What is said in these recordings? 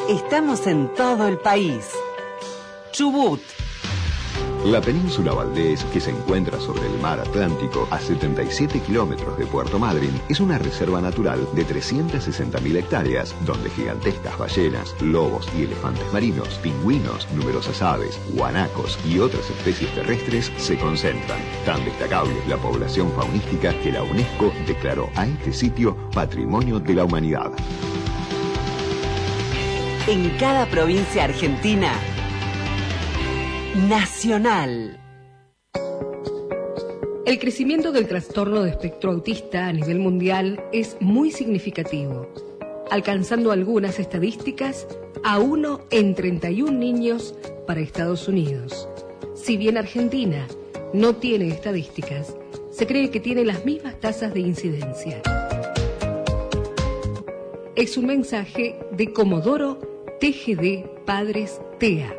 Estamos en todo el país. Chubut. La península Valdés, que se encuentra sobre el mar Atlántico a 77 kilómetros de Puerto Madryn, es una reserva natural de 360.000 hectáreas, donde gigantescas ballenas, lobos y elefantes marinos, pingüinos, numerosas aves, guanacos y otras especies terrestres se concentran. Tan destacable es la población faunística que la UNESCO declaró a este sitio Patrimonio de la Humanidad. En cada provincia argentina, Nacional. El crecimiento del trastorno de espectro autista a nivel mundial es muy significativo, alcanzando algunas estadísticas a 1 en 31 niños para Estados Unidos. Si bien Argentina no tiene estadísticas, se cree que tiene las mismas tasas de incidencia. Es un mensaje de Comodoro TGD Padres TEA.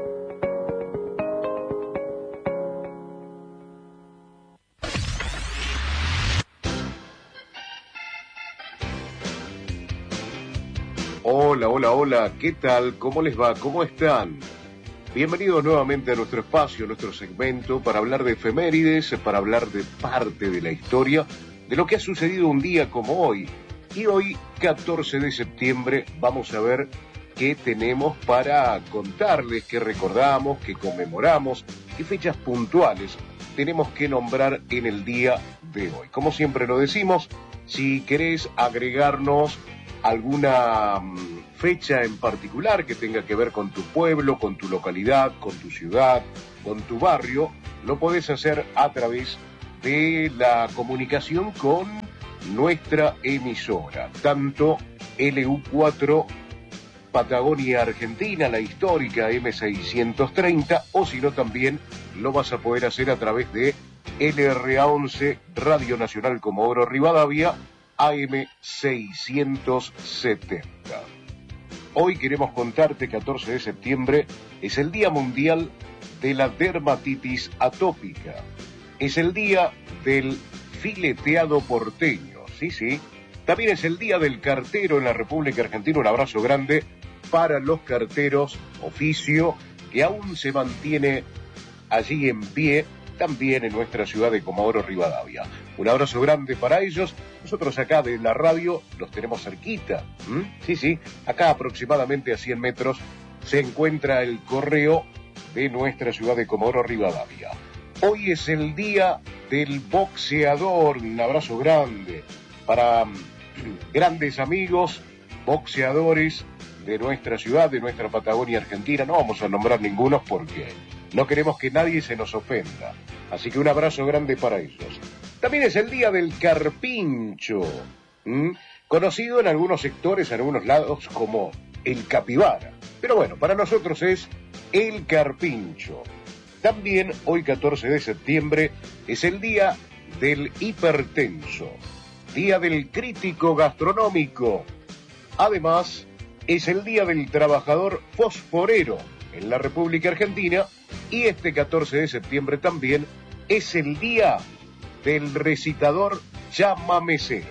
Hola, ¿qué tal? ¿Cómo les va? ¿Cómo están? Bienvenidos nuevamente a nuestro espacio, nuestro segmento, para hablar de efemérides, para hablar de parte de la historia, de lo que ha sucedido un día como hoy. Y hoy, 14 de septiembre, vamos a ver qué tenemos para contarles, qué recordamos, qué conmemoramos, qué fechas puntuales tenemos que nombrar en el día de hoy. Como siempre lo decimos, si querés agregarnos alguna fecha en particular que tenga que ver con tu pueblo, con tu localidad, con tu ciudad, con tu barrio, lo podés hacer a través de la comunicación con nuestra emisora, tanto LU4 Patagonia Argentina, la histórica M630, o si no también lo vas a poder hacer a través de LRA11 Radio Nacional Comodoro Rivadavia, AM670. Hoy queremos contarte, 14 de septiembre, es el Día Mundial de la Dermatitis Atópica. Es el Día del Fileteado Porteño, sí. También es el Día del Cartero en la República Argentina. Un abrazo grande para los carteros, oficio que aún se mantiene allí en pie, también en nuestra ciudad de Comodoro Rivadavia. Un abrazo grande para ellos. Nosotros acá de la radio los tenemos cerquita. Sí, acá aproximadamente a 100 metros se encuentra el correo de nuestra ciudad de Comodoro Rivadavia. Hoy es el día del boxeador. Un abrazo grande para grandes amigos boxeadores de nuestra ciudad, de nuestra Patagonia Argentina. No vamos a nombrar ningunos porque no queremos que nadie se nos ofenda. Así que un abrazo grande para ellos. También es el día del carpincho, conocido en algunos sectores, en algunos lados, como el capibara. Pero bueno, para nosotros es el carpincho. También hoy, 14 de septiembre, es el día del hipertenso, día del crítico gastronómico. Además, es el día del trabajador fosforero en la República Argentina. Y este 14 de septiembre también es el día del recitador chamamecero.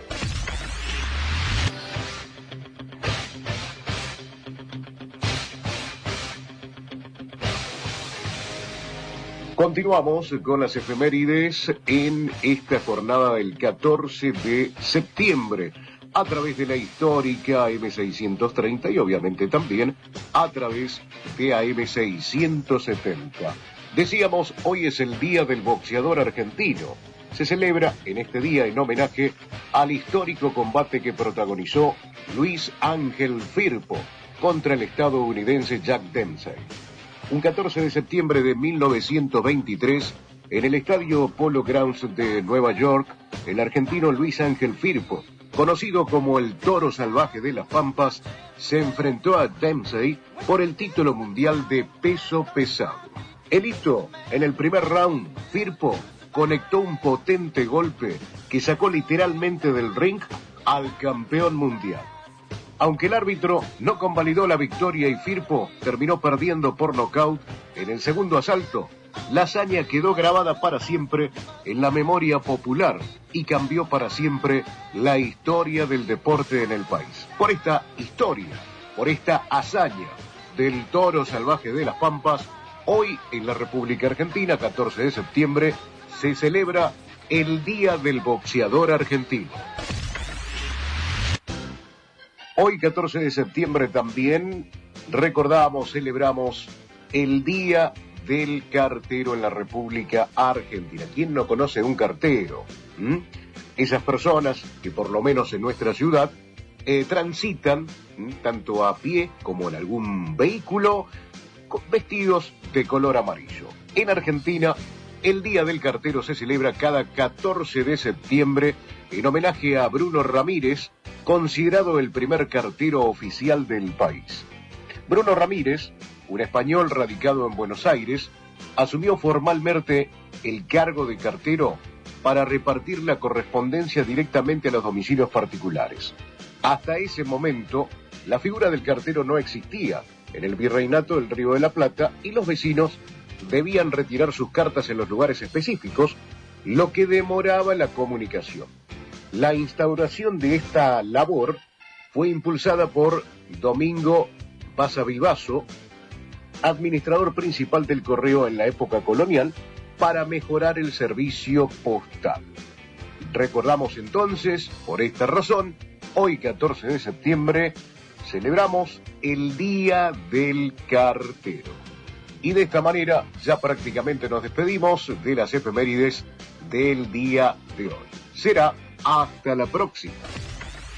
Continuamos con las efemérides en esta jornada del 14 de septiembre a través de la histórica AM630 y obviamente también a través de AM670. Decíamos, hoy es el Día del Boxeador Argentino. Se celebra en este día en homenaje al histórico combate que protagonizó Luis Ángel Firpo contra el estadounidense Jack Dempsey. Un 14 de septiembre de 1923, en el estadio Polo Grounds de Nueva York, el argentino Luis Ángel Firpo, conocido como el Toro Salvaje de las Pampas, se enfrentó a Dempsey por el título mundial de peso pesado. El hito, en el primer round, Firpo conectó un potente golpe que sacó literalmente del ring al campeón mundial. Aunque el árbitro no convalidó la victoria y Firpo terminó perdiendo por nocaut en el segundo asalto, la hazaña quedó grabada para siempre en la memoria popular y cambió para siempre la historia del deporte en el país. Por esta historia, por esta hazaña, del toro salvaje de las Pampas, hoy en la República Argentina, 14 de septiembre, se celebra el Día del Boxeador Argentino. Hoy, 14 de septiembre, también celebramos el Día del Cartero en la República Argentina. ¿Quién no conoce un cartero? Esas personas que, por lo menos en nuestra ciudad, transitan tanto a pie como en algún vehículo, vestidos de color amarillo. En Argentina, el Día del Cartero se celebra cada 14 de septiembre en homenaje a Bruno Ramírez, considerado el primer cartero oficial del país. Bruno Ramírez, un español radicado en Buenos Aires, asumió formalmente el cargo de cartero para repartir la correspondencia directamente a los domicilios particulares. Hasta ese momento, la figura del cartero no existía en el Virreinato del Río de la Plata y los vecinos debían retirar sus cartas en los lugares específicos, lo que demoraba la comunicación. La instauración de esta labor fue impulsada por Domingo Basavilbaso, administrador principal del correo en la época colonial, para mejorar el servicio postal. Recordamos entonces, por esta razón, hoy 14 de septiembre, celebramos el Día del Cartero. Y de esta manera ya prácticamente nos despedimos de las efemérides del día de hoy. Será hasta la próxima.